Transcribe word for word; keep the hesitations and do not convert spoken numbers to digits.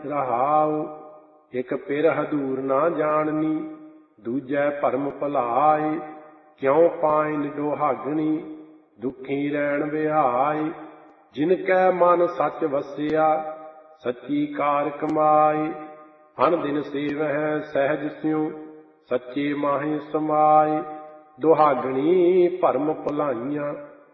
ਰਹਾਉ। ਇਕ ਪਿਰ ਹਦੂਰ ਨਾ ਜਾਣਨੀ, ਦੂਜੈ ਭਰਮ ਭੁਲਾਏ। ਕਿਉ ਪਾਇਨ ਦੁਹਾਗਣੀ, ਦੁਖੀ ਰਹਿਣ ਵਿਹਾਏ। ਜਿਨ ਕੈ ਮਨ ਸੱਚ ਵਸਿਆ, ਸੱਚੀ ਕਾਰ ਕਮਾਏ। ਹਣ ਦਿਨ ਸੇਵਹਿ ਸਹਿਜ ਸਿਉ, ਸੱਚੇ ਮਾਹੇ ਸਮਾਏ। ਦੁਹਾਗਣੀ ਭਰਮ ਭੁਲਾਈਆਂ,